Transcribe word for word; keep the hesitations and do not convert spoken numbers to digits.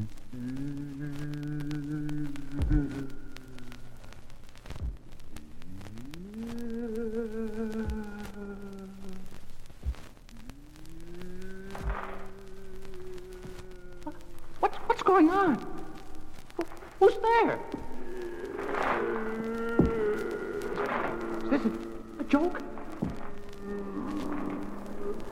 What's, what's going on? Who's there? Is this a, a joke?